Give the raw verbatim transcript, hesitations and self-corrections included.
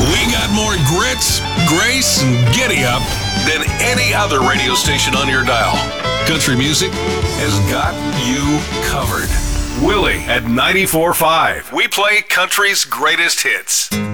We got more grits, grace, and giddy up than any other radio station on your dial. Country music has got you covered. Willie at ninety-four point five. We play country's greatest hits.